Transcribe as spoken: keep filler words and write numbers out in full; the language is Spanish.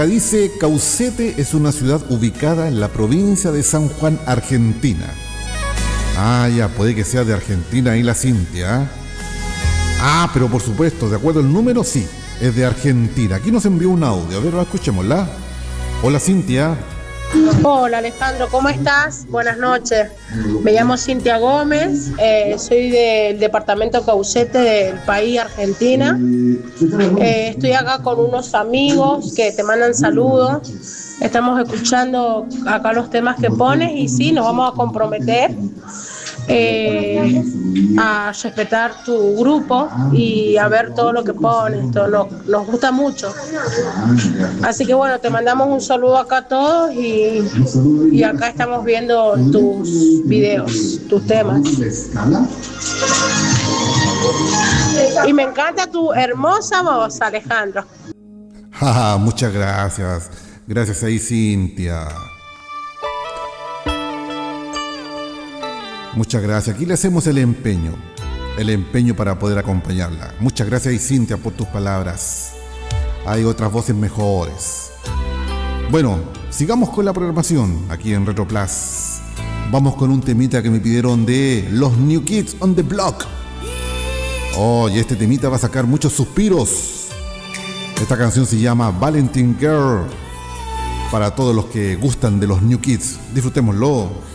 Dice, Caucete es una ciudad ubicada en la provincia de San Juan, Argentina. Ah, ya, puede que sea de Argentina ahí la Cintia. Ah, pero por supuesto, de acuerdo al número, sí, es de Argentina. Aquí nos envió un audio, a ver, escuchémosla. Hola, Cintia. Hola Alejandro, ¿cómo estás? Buenas noches. Me llamo Cintia Gómez, eh, soy del departamento Caucete del país Argentina. Eh, estoy acá con unos amigos que te mandan saludos. Estamos escuchando acá los temas que pones y sí, nos vamos a comprometer eh, a respetar tu grupo y a ver todo lo que pones. Todo, nos, nos gusta mucho. Así que bueno, te mandamos un saludo acá a todos y, y acá estamos viendo tus videos, tus temas. Y me encanta tu hermosa voz, Alejandro. Ja, muchas gracias. Gracias ahí, Cintia. Muchas gracias. Aquí le hacemos el empeño. El empeño para poder acompañarla. Muchas gracias ahí, Cintia, por tus palabras. Hay otras voces mejores. Bueno, sigamos con la programación aquí en Retro Plus. Vamos con un temita que me pidieron de los New Kids on the Block. Oh, y este temita va a sacar muchos suspiros. Esta canción se llama Valentine Girl. Para todos los que gustan de los New Kids, disfrutémoslo.